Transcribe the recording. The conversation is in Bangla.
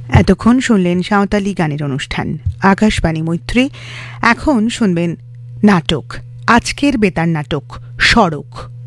এতক্ষণ শুনলেন সাঁওতালি গানের অনুষ্ঠান আকাশবাণী মৈত্রী। এখন শুনবেন নাটক, আজকের বেতার নাটক সড়ক।